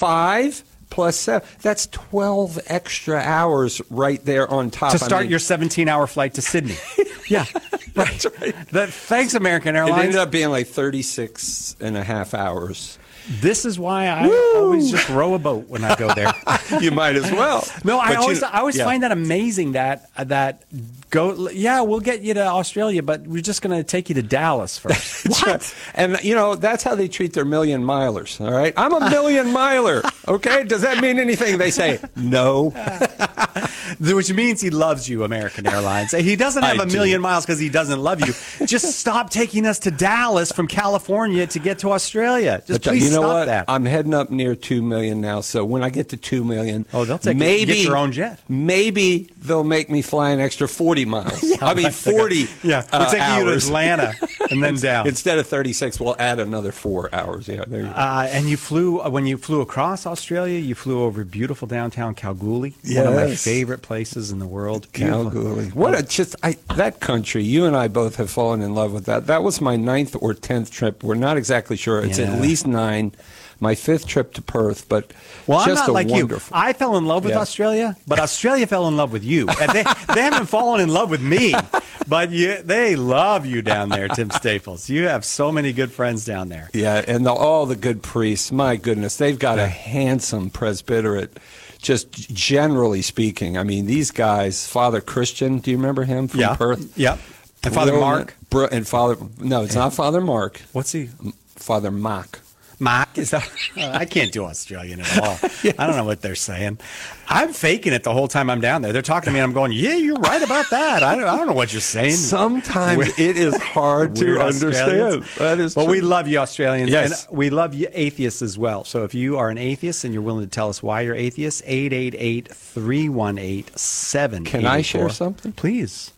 5 plus 7. That's 12 extra hours right there on top. To start your 17-hour flight to Sydney. Yeah. That's right. Thanks, American Airlines. It ended up being like 36 and a half hours. This is why I always just row a boat when I go there. You might as well. No, I always find that amazing that we'll get you to Australia, but we're just going to take you to Dallas first. What? Right. And, that's how they treat their million milers, all right? I'm a million miler, okay? Does that mean anything? They say, no. Which means he loves you, American Airlines. He doesn't have a million miles because he doesn't love you. Just stop taking us to Dallas from California to get to Australia. Just please stop that. I'm heading up near 2 million now, so when I get to 2 million, they'll take get your own jet. Maybe they'll make me fly an extra 40 miles. 40 we're taking hours. You to Atlanta and then down. Instead of 36, we'll add another 4 hours. Yeah, there you go. And you flew, when you flew across Australia, you flew over beautiful downtown Kalgoorlie, one of my favorite places in the world. Kalgoorlie. That country, you and I both have fallen in love with that. That was my 9th or 10th trip. We're not exactly sure. It's at least 9. My 5th trip to Perth, but I'm not like wonderful. You. I fell in love with Australia, but Australia fell in love with you. And they haven't fallen in love with me, but they love you down there, Tim Staples. You have so many good friends down there. Yeah, and all the good priests, my goodness, they've got a handsome presbyterate. Just generally speaking, I mean, these guys, Father Christian, do you remember him from Perth? Yeah. And Father Mark? No, it's not Father Mark. What's he? Father Mark. Mark? Is that? I can't do Australian at all. I don't know what they're saying. I'm faking it the whole time I'm down there. They're talking to me and I'm going, yeah, you're right about that. I don't know what you're saying. Sometimes it is hard to understand. That is true. We love you, Australians. Yes. And we love you, atheists, as well. So if you are an atheist and you're willing to tell us why you're atheist, 888-318-7884. Can I share something? Please.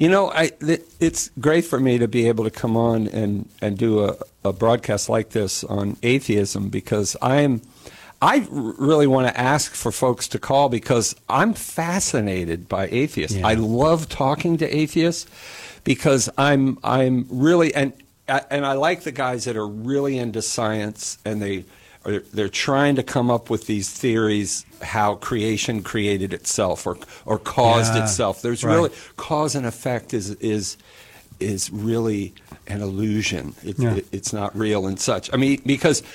It's great for me to be able to come on and do a broadcast like this on atheism because I really want to ask for folks to call because I'm fascinated by atheists. I love talking to atheists because I'm really and I like the guys that are really into science and they're trying to come up with these theories how creation created itself or caused itself. There's really cause and effect is really an illusion. It's not real and such. I mean, because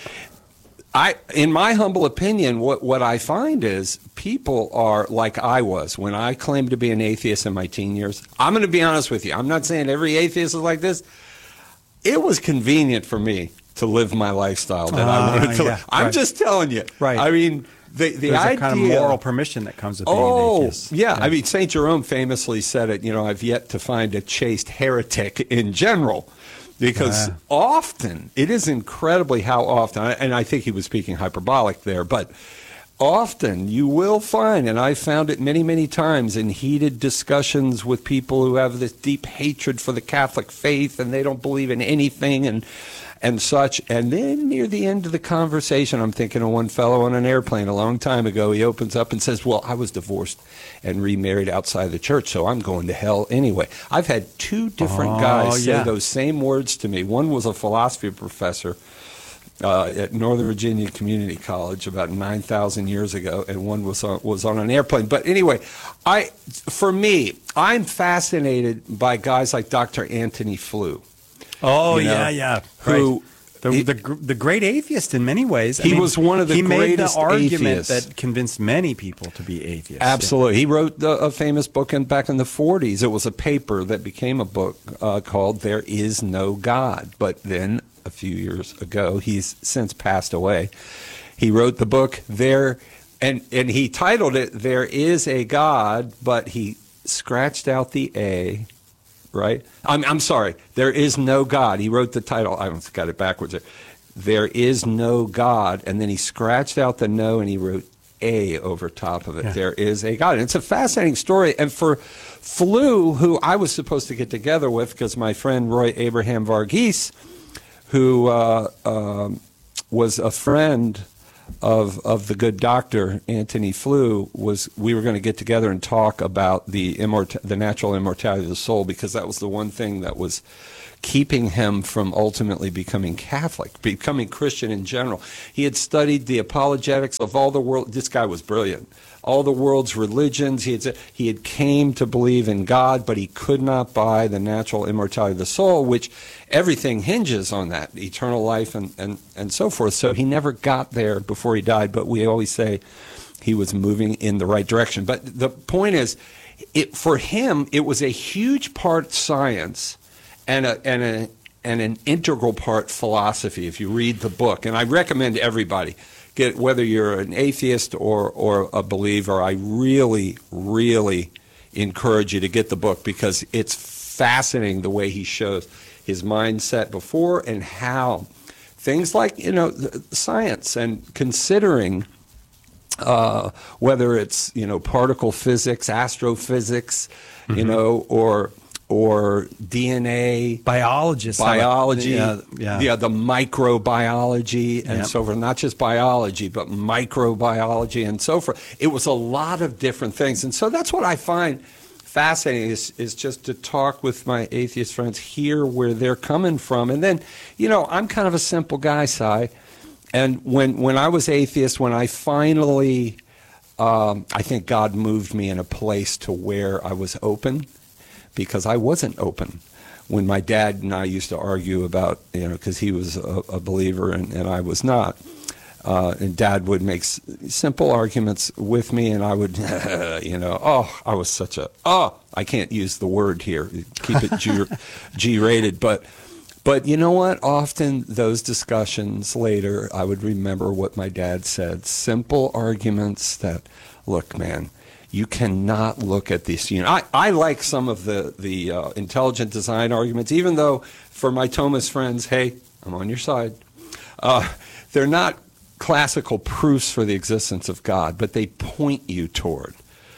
in my humble opinion, what I find is people are like I was when I claimed to be an atheist in my teen years. I'm going to be honest with you. I'm not saying every atheist is like this. It was convenient for me to live my lifestyle that I wanted to live. I'm just telling you. Right. I mean, There's idea, a kind of moral permission that comes with being an atheist. Yeah. I mean, St. Jerome famously said it, I've yet to find a chaste heretic in general. Because often, it is incredibly how often, and I think he was speaking hyperbolic there, but often you will find, and I've found it many, many times in heated discussions with people who have this deep hatred for the Catholic faith and they don't believe in anything and such. And then near the end of the conversation, I'm thinking of one fellow on an airplane a long time ago. He opens up and says, well, I was divorced and remarried outside the church, so I'm going to hell anyway. I've had 2 different guys say those same words to me. One was a philosophy professor at Northern Virginia Community College about 9,000 years ago, and one was on an airplane. But anyway, I'm fascinated by guys like Dr. Anthony Flew. Oh, yeah. Who the great atheist in many ways. He was one of the greatest He made the argument atheists that convinced many people to be atheists. Absolutely. Yeah. He wrote a famous book back in the 40s. It was a paper that became a book called There Is No God. But then a few years ago, he's since passed away. He wrote the book and he titled it There Is a God, but he scratched out the A. Right? I'm sorry. There is no God. He wrote the title. I got it backwards. There is no God. And then he scratched out the no and he wrote A over top of it. Yeah. There is a God. And it's a fascinating story. And for Flew, who I was supposed to get together with because my friend Roy Abraham Varghese, who was a friend of the good doctor Anthony Flew, we were going to get together and talk about the natural immortality of the soul, because that was the one thing that was keeping him from ultimately becoming Catholic, becoming Christian in general. He had studied the apologetics of all the world. This guy was brilliant. All the world's religions. He had came to believe in God, but he could not buy the natural immortality of the soul, which everything hinges on that, eternal life and so forth. So he never got there before he died, but we always say he was moving in the right direction. But the point is, for him, it was a huge part science and an integral part philosophy, if you read the book. And I recommend everybody, whether you're an atheist or a believer, I really, really encourage you to get the book, because it's fascinating the way he shows his mindset before and how things like, science and considering whether it's, particle physics, astrophysics, or DNA, biology, the microbiology and so forth, not just biology, but microbiology and so forth. It was a lot of different things. And so that's what I find fascinating is just to talk with my atheist friends, hear where they're coming from. And then, I'm kind of a simple guy, Si. And when I was atheist, when I finally, I think God moved me in a place to where I was open, because I wasn't open when my dad and I used to argue about, because he was a believer and I was not. And Dad would make simple arguments with me, and I would, I was such I can't use the word here, keep it G-rated, but you know what? Often those discussions later, I would remember what my dad said, simple arguments that, look, man, you cannot look at this. I like some of the intelligent design arguments, even though for my Thomist friends, hey, I'm on your side. They're not classical proofs for the existence of God, but they point you toward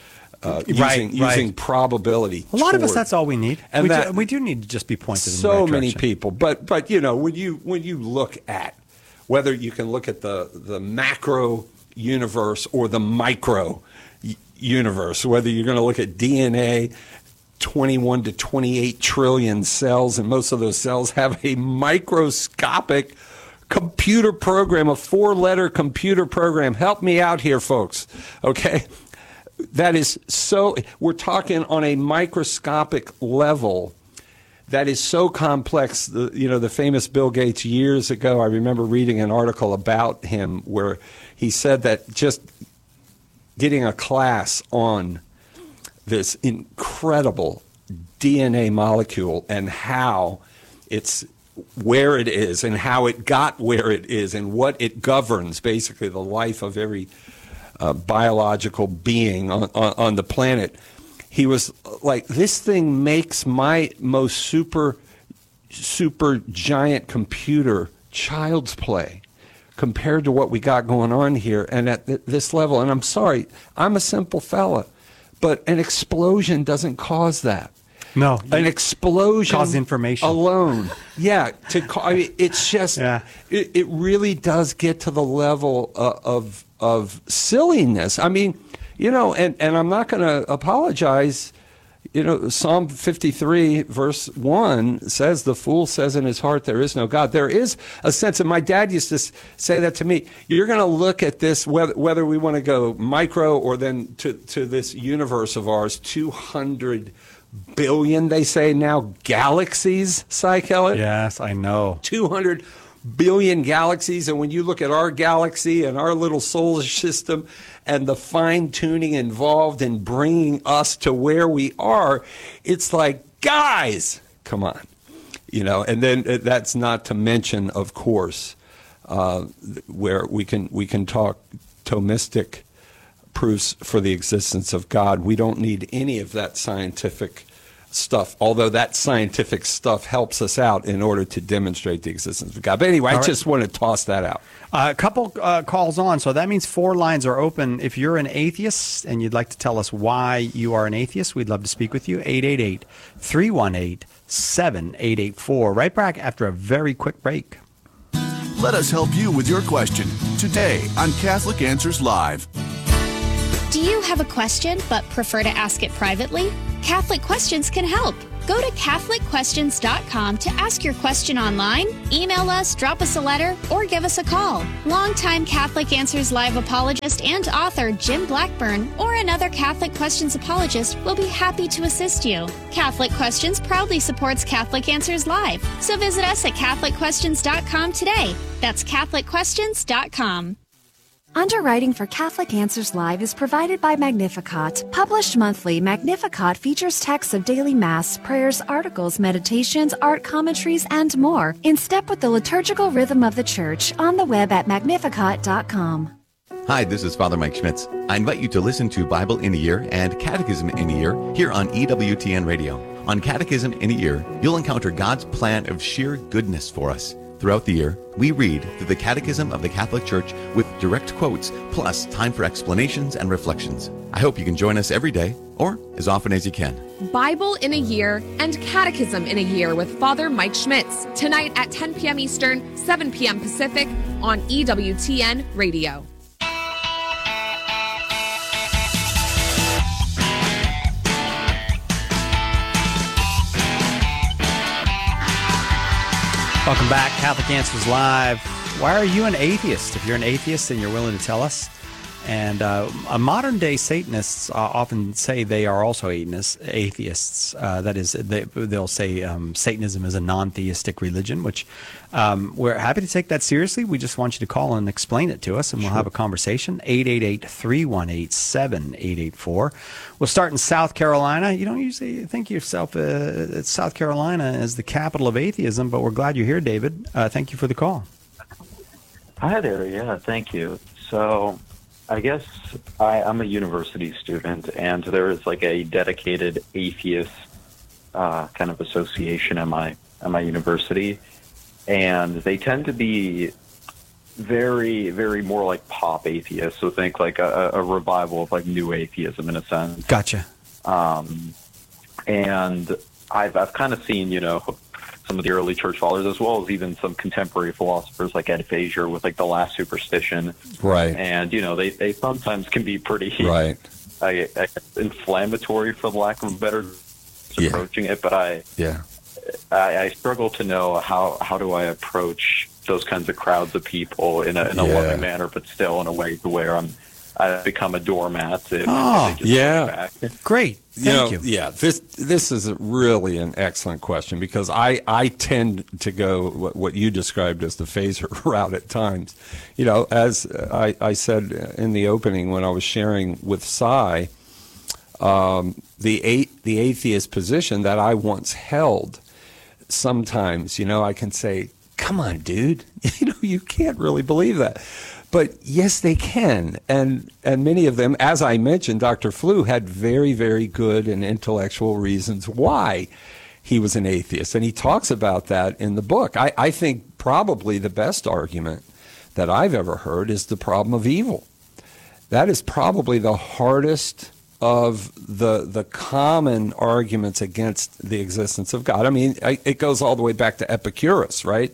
using probability. A lot of us, that's all we need. And we do need to just be pointed in the right direction. So many people, but when you look at whether you can look at the macro universe or the micro universe, whether you're going to look at DNA, 21 to 28 trillion cells, and most of those cells have a microscopic computer program, a 4-letter computer program. Help me out here, folks. Okay? That is we're talking on a microscopic level that is so complex. The famous Bill Gates years ago, I remember reading an article about him where he said that just getting a class on this incredible DNA molecule and how where it is and how it got where it is and what it governs, basically the life of every biological being on the planet. He was like, this thing makes my most super giant computer child's play compared to what we got going on here and at this level. And I'm sorry, I'm a simple fella, but an explosion doesn't cause that. No, an explosion cause information alone. Yeah, it's just it really does get to the level of silliness. I mean, and I'm not going to apologize. Psalm 53 verse 1 says, "The fool says in his heart, there is no God." There is a sense, and my dad used to say that to me. You're going to look at this, whether we want to go micro or then to this universe of ours, 200 billion, they say now, galaxies, Si Kellett? Yes, I know. 200 billion galaxies. And when you look at our galaxy and our little solar system and the fine-tuning involved in bringing us to where we are, it's like, guys, come on. And then that's not to mention, of course, where we can talk Thomistic proofs for the existence of God. We don't need any of that scientific stuff, although that scientific stuff helps us out in order to demonstrate the existence of God. But anyway, I just want to toss that out. A couple calls on, so that means 4 lines are open. If you're an atheist and you'd like to tell us why you are an atheist, we'd love to speak with you. 888-318-7884. Right back after a very quick break. Let us help you with your question today on Catholic Answers Live. Do you have a question but prefer to ask it privately? Catholic Questions can help. Go to CatholicQuestions.com to ask your question online, email us, drop us a letter, or give us a call. Longtime Catholic Answers Live apologist and author Jim Blackburn or another Catholic Questions apologist will be happy to assist you. Catholic Questions proudly supports Catholic Answers Live, so visit us at CatholicQuestions.com today. That's CatholicQuestions.com. Underwriting for Catholic Answers Live is provided by Magnificat. Published monthly, Magnificat features texts of daily Mass, prayers, articles, meditations, art commentaries, and more, in step with the liturgical rhythm of the Church, on the web at magnificat.com. Hi, this is Father Mike Schmitz. I invite you to listen to Bible in a Year and Catechism in a Year here on EWTN Radio. On Catechism in a Year, you'll encounter God's plan of sheer goodness for us. Throughout the year, we read through the Catechism of the Catholic Church with direct quotes, plus time for explanations and reflections. I hope you can join us every day, or as often as you can. Bible in a Year and Catechism in a Year with Father Mike Schmitz, tonight at 10 p.m. Eastern, 7 p.m. Pacific on EWTN Radio. Welcome back, Catholic Answers Live. Why are you an atheist? If you're an atheist and you're willing to tell us. And modern-day Satanists often say they are also atheists. That is, they'll say Satanism is a non-theistic religion, which we're happy to take that seriously. We just want you to call and explain it to us, and we'll have a conversation. 888-318-7884. We'll start in South Carolina. You don't usually think of yourself South Carolina as the capital of atheism, but we're glad you're here, David. Thank you for the call. Hi there. Yeah, thank you. So I guess I'm a university student, and there is like a dedicated atheist kind of association at my university, and they tend to be very, very more like pop atheists. So think like a revival of like new atheism in a sense. Gotcha. And I've kind of seen, some of the early church fathers, as well as even some contemporary philosophers like Ed Feser with like the last superstition. Right. And, they sometimes can be pretty inflammatory, for the lack of a better approaching it. But I struggle to know how do I approach those kinds of crowds of people in a loving manner, but still in a way to where I've become a doormat. Great. Thank you. Yeah, this is really an excellent question, because I tend to go what you described as the Feser route at times. As I said in the opening when I was sharing with Cy, the atheist position that I once held, sometimes, I can say, come on, dude, you can't really believe that. But yes, they can. And many of them, as I mentioned, Dr. Flew had very, very good and intellectual reasons why he was an atheist. And he talks about that in the book. I think probably the best argument that I've ever heard is the problem of evil. That is probably the hardest of the common arguments against the existence of God. I mean, it goes all the way back to Epicurus, right?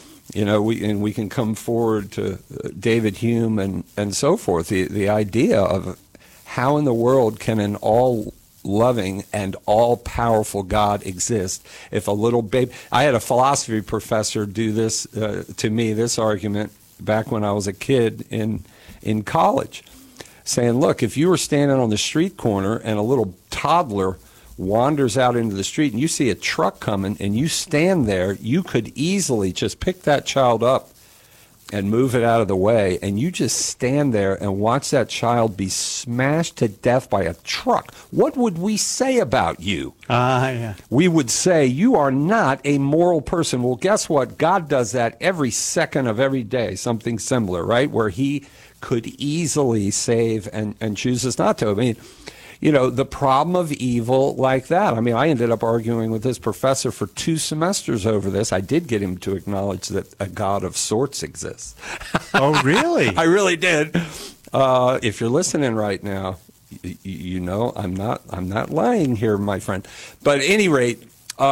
We can come forward to David Hume and so forth. The idea of how in the world can an all-loving and all-powerful God exist if a little baby... I had a philosophy professor do this to me, this argument, back when I was a kid in college, saying, look, if you were standing on the street corner and a little toddler wanders out into the street and you see a truck coming and you stand there, you could easily just pick that child up and move it out of the way, and you just stand there and watch that child be smashed to death by a truck. What would we say about you? We would say, you are not a moral person. Well, guess what? God does that every second of every day, something similar, right? Where he could easily save and chooses not to. I mean, the problem of evil like that. I mean, I ended up arguing with this professor for 2 semesters over this. I did get him to acknowledge that a God of sorts exists. Oh, really? I really did. If you're listening right now, I'm not lying here, my friend. But at any rate,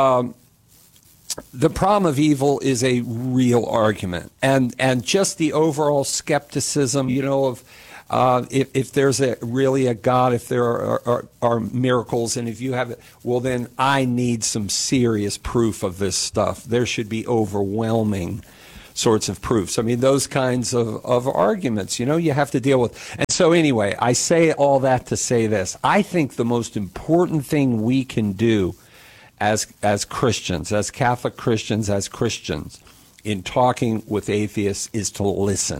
the problem of evil is a real argument, and just the overall skepticism, of if there's really a God, if there are miracles, and if you have it, well, then I need some serious proof of this stuff. There should be overwhelming sorts of proofs. I mean, those kinds of arguments, you have to deal with. And so anyway, I say all that to say this. I think the most important thing we can do as Christians, as Catholic Christians, as Christians, in talking with atheists is to listen.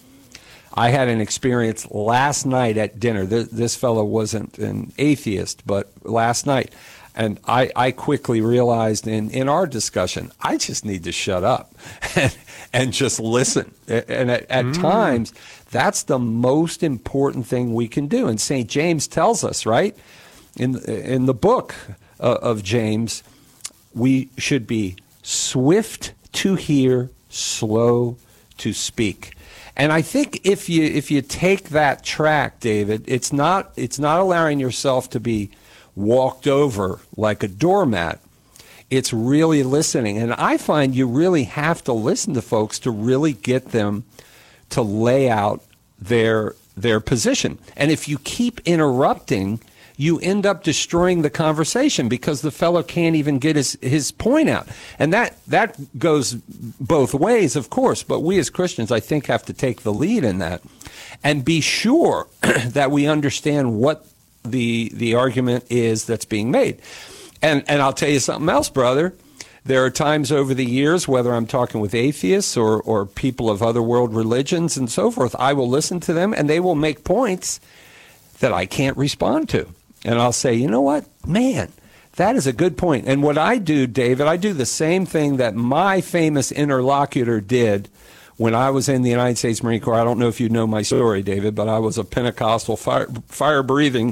I had an experience last night at dinner. This fellow wasn't an atheist, but last night. And I quickly realized in our discussion, I just need to shut up and just listen. And at times, that's the most important thing we can do. And St. James tells us, right, in the book of James, we should be swift to hear, slow to speak. And I think if you take that track, David, it's not allowing yourself to be walked over like a doormat. It's really listening. And I find you really have to listen to folks to really get them to lay out their position. And if you keep interrupting, you end up destroying the conversation because the fellow can't even get his point out. And that goes both ways, of course, but we as Christians, I think, have to take the lead in that and be sure that we understand what the argument is that's being made. And I'll tell you something else, brother. There are times over the years, whether I'm talking with atheists or people of other world religions and so forth, I will listen to them and they will make points that I can't respond to. And I'll say, you know what, man, that is a good point. And what I do, David, I do the same thing that my famous interlocutor did when I was in the United States Marine Corps. I don't know if you know my story, David, but I was a Pentecostal, fire-breathing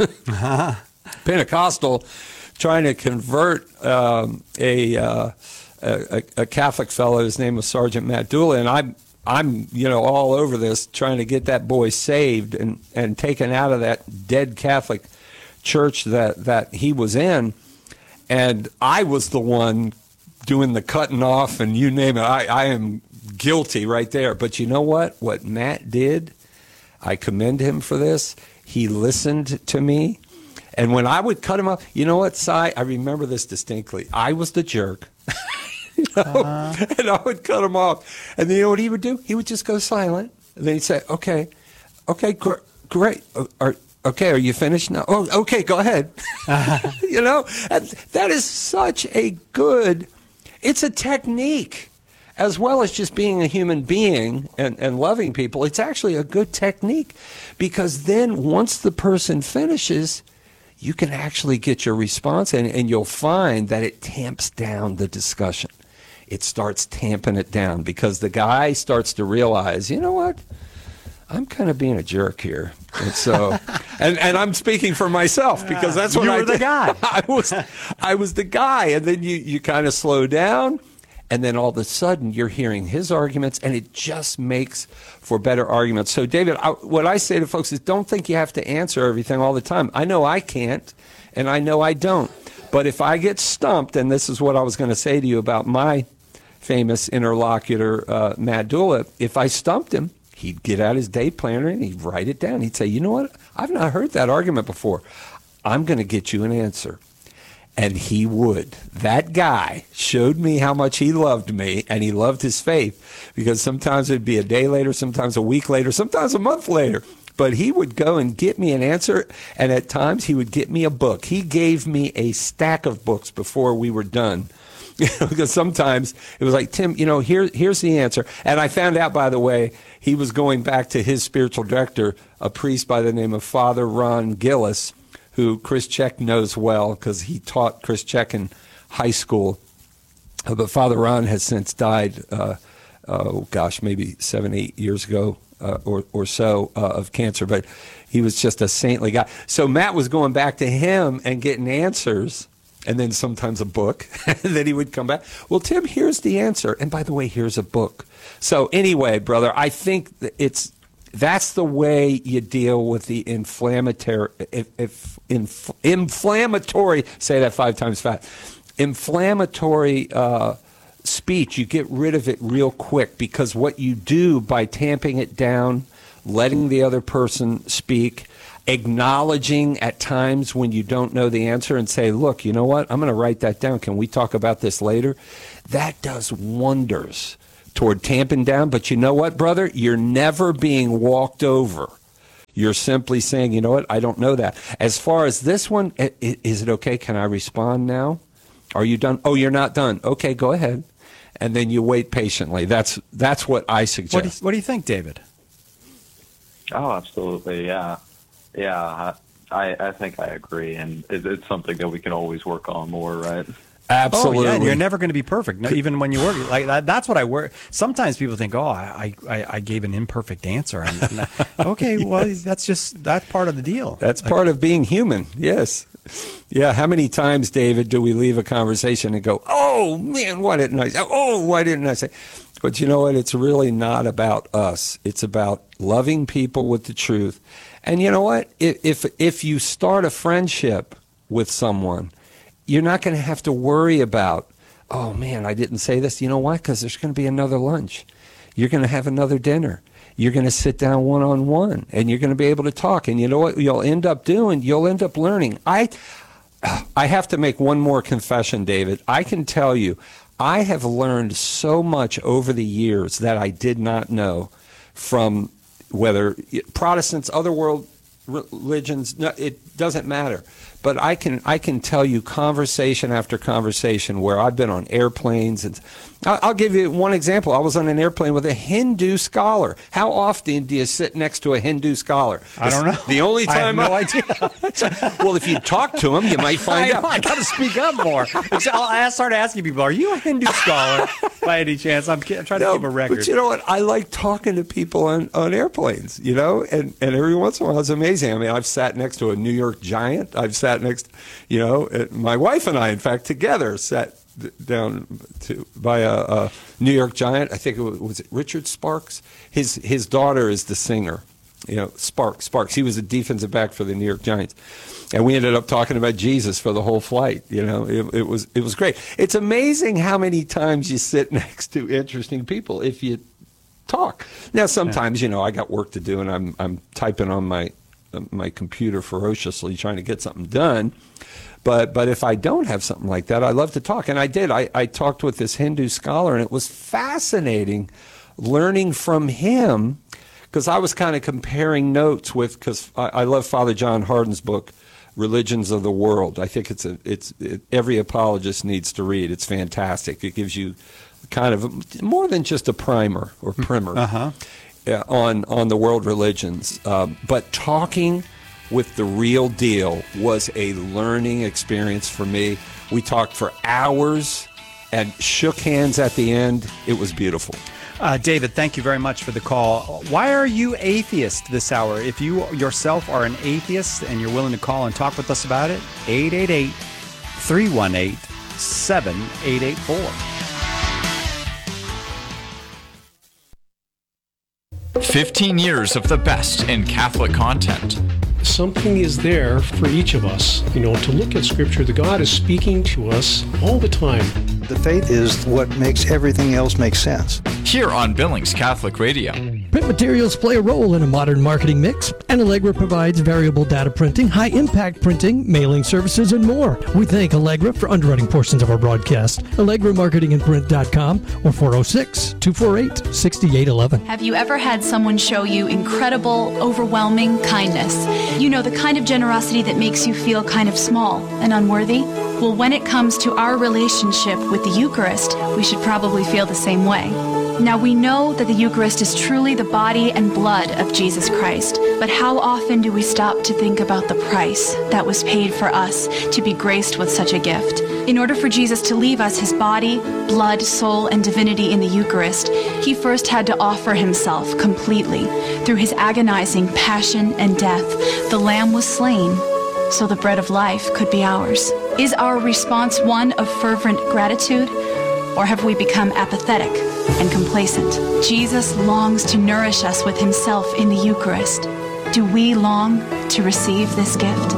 Pentecostal trying to convert a Catholic fellow. His name was Sergeant Matt Dooley, and I'm all over this, trying to get that boy saved and taken out of that dead Catholic church that he was in. And I was the one doing the cutting off and you name it. I am guilty right there. But you know what Matt did, I commend him for this. He listened to me. And when I would cut him off, you know what, Si? I remember this distinctly. I was the jerk. And I would cut him off. And then you know what he would do? He would just go silent. And then he'd say, okay, great. Are you finished now? Oh, okay, go ahead. And that is such a good, it's a technique. As well as just being a human being and loving people, it's actually a good technique. Because then once the person finishes, you can actually get your response, and you'll find that it tamps down the discussion. It starts tamping it down because the guy starts to realize, you know what? I'm kind of being a jerk here. And so, and I'm speaking for myself because that's what I did. You were the guy. I was the guy. And then you kind of slow down. And then all of a sudden, you're hearing his arguments, and it just makes for better arguments. So, David, what I say to folks is don't think you have to answer everything all the time. I know I can't, and I know I don't. But if I get stumped, and this is what I was going to say to you about my famous interlocutor, Matt Dooley, if I stumped him, he'd get out his day planner, and he'd write it down. He'd say, you know what? I've not heard that argument before. I'm going to get you an answer. And he would. That guy showed me how much he loved me, and he loved his faith, because sometimes it'd be a day later, sometimes a week later, sometimes a month later. But he would go and get me an answer, and at times he would get me a book. He gave me a stack of books before we were done. Because sometimes it was like, Tim, here's the answer. And I found out, by the way, he was going back to his spiritual director, a priest by the name of Father Ron Gillis, who Chris Check knows well because he taught Chris Check in high school. But Father Ron has since died, maybe 7-8 years ago or so of cancer. But he was just a saintly guy. So Matt was going back to him and getting answers, and then sometimes a book. And then he would come back. Well, Tim, here's the answer. And by the way, here's a book. So anyway, brother, I think that's the way you deal with the inflammatory, say that 5 times fast, inflammatory speech. You get rid of it real quick, because what you do by tamping it down, letting the other person speak, acknowledging at times when you don't know the answer and say, look, you know what? I'm going to write that down. Can we talk about this later? That does wonders toward tamping down. But you know what, brother? You're never being walked over. You're simply saying, you know what? I don't know that. As far as this one, is it okay? Can I respond now? Are you done? Oh, you're not done. Okay, go ahead. And then you wait patiently. That's what I suggest. What do you think, David? Oh, absolutely. Yeah. Yeah. I think I agree. And it's something that we can always work on more, right? Absolutely. Oh, yeah, you're never going to be perfect, even when you work. Like that's what I work. Sometimes people think, "Oh, I gave an imperfect answer." And okay, well, that's part of the deal. That's part of being human. Yes. Yeah. How many times, David, do we leave a conversation and go, "Oh man, why didn't I say? Oh, why didn't I say?" But you know what? It's really not about us. It's about loving people with the truth. And you know what? If you start a friendship with someone, you're not going to have to worry about, oh, man, I didn't say this. You know why? Because there's going to be another lunch. You're going to have another dinner. You're going to sit down one-on-one, and you're going to be able to talk. And you know what you'll end up doing? You'll end up learning. I have to make one more confession, David. I can tell you, I have learned so much over the years that I did not know from whether Protestants, other world religions, no, it doesn't matter. But I can tell you conversation after conversation where I've been on airplanes. And I'll give you one example. I was on an airplane with a Hindu scholar. How often do you sit next to a Hindu scholar? I don't know. The only time I have no idea. Well, if you talk to him, you might find out. I got to speak up more. I'll start asking people, are you a Hindu scholar by any chance? I'm trying to keep a record. But you know what? I like talking to people on airplanes, you know, and every once in a while it's amazing. I mean, I've sat next to a New York Giant. I've sat next, you know, my wife and I, in fact, together sat down by a New York Giant. I think was it Richard Sparks? His daughter is the singer. You know, Sparks. He was a defensive back for the New York Giants, and we ended up talking about Jesus for the whole flight. You know, it was great. It's amazing how many times you sit next to interesting people if you talk. Now, sometimes you know I got work to do, and I'm typing on my computer ferociously trying to get something done. But if I don't have something like that, I love to talk. And I did. I talked with this Hindu scholar, and it was fascinating learning from him, because I was kind of comparing notes with, because I love Father John Hardin's book, Religions of the World. I think every apologist needs to read. It's fantastic. It gives you kind of more than just a primer or primer on the world religions. But talking with the real deal was a learning experience for me. We talked for hours and shook hands at the end. It was beautiful. David, thank you very much for the call. Why are you atheist this hour? If you yourself are an atheist and you're willing to call and talk with us about it, 888-318-7884. 15 years of the best in Catholic content. Something is there for each of us, you know, to look at Scripture. The God is speaking to us all the time. The faith is what makes everything else make sense. Here on Billings Catholic Radio. Print materials play a role in a modern marketing mix, and Allegra provides variable data printing, high-impact printing, mailing services, and more. We thank Allegra for underwriting portions of our broadcast. AllegraMarketingandPrint.com or 406-248-6811. Have you ever had someone show you incredible, overwhelming kindness? You know, the kind of generosity that makes you feel kind of small and unworthy? Well, when it comes to our relationship with the Eucharist, we should probably feel the same way. Now, we know that the Eucharist is truly the body and blood of Jesus Christ, but how often do we stop to think about the price that was paid for us to be graced with such a gift? In order for Jesus to leave us his body, blood, soul, and divinity in the Eucharist, he first had to offer himself completely. Through his agonizing passion and death, the Lamb was slain, so the bread of life could be ours. Is our response one of fervent gratitude, or have we become apathetic and complacent? Jesus longs to nourish us with himself in the Eucharist. Do we long to receive this gift?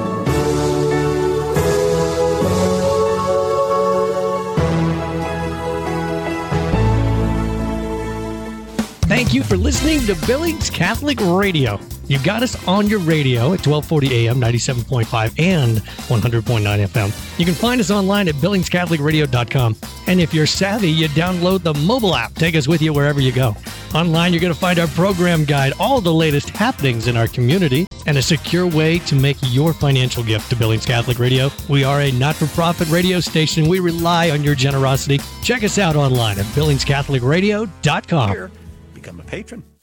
Thank you for listening to Billings Catholic Radio. You got us on your radio at 1240 AM, 97.5, and 100.9 FM. You can find us online at BillingsCatholicRadio.com. And if you're savvy, you download the mobile app. Take us with you wherever you go. Online, you're going to find our program guide, all the latest happenings in our community, and a secure way to make your financial gift to Billings Catholic Radio. We are a not-for-profit radio station. We rely on your generosity. Check us out online at BillingsCatholicRadio.com. Become a patron.